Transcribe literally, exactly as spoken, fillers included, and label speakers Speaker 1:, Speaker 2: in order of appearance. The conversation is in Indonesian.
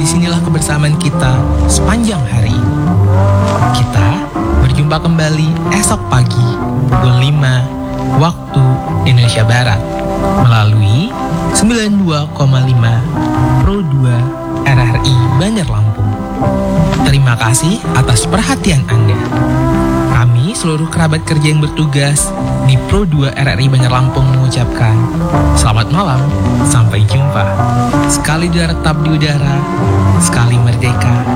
Speaker 1: disinilah kebersamaan kita sepanjang hari. Kita berjumpa kembali esok pagi pukul lima waktu Indonesia Barat melalui sembilan puluh dua koma lima Pro dua R R I Banjar Lampung. Terima kasih atas perhatian Anda. Kami seluruh kerabat kerja yang bertugas di Pro dua R R I Banjar Lampung mengucapkan selamat malam, sampai jumpa. Sekali tetap di udara, sekali merdeka.